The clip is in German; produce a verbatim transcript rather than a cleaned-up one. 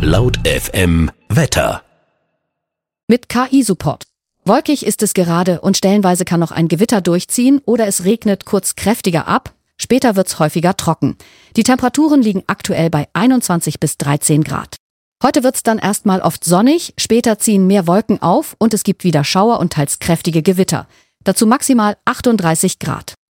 Laut F M Wetter. Mit K I-Support. Wolkig ist es gerade und stellenweise kann noch ein Gewitter durchziehen oder es regnet kurz kräftiger ab. Später wird's häufiger trocken. Die Temperaturen liegen aktuell bei einundzwanzig bis dreizehn Grad. Heute wird's dann erstmal oft sonnig, später ziehen mehr Wolken auf und es gibt wieder Schauer und teils kräftige Gewitter. Dazu maximal achtunddreißig Grad.